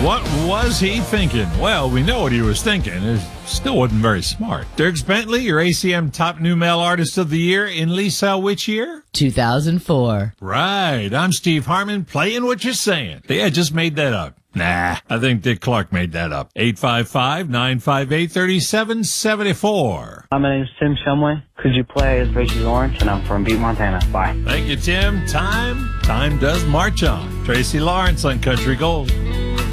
What was he thinking? Well, we know what he was thinking. It still wasn't very smart. Dierks Bentley, your ACM Top New Male Artist of the Year in Lisa, which year? 2004. Right. I'm Steve Harmon, playing what you're saying. Yeah, just made that up. Nah, I think Dick Clark made that up. 855-958-3774. My name's Tim Shumway. Could you play as Tracy Lawrence? And I'm from Butte, Montana. Bye. Thank you, Tim. Time does march on. Tracy Lawrence on Country Gold.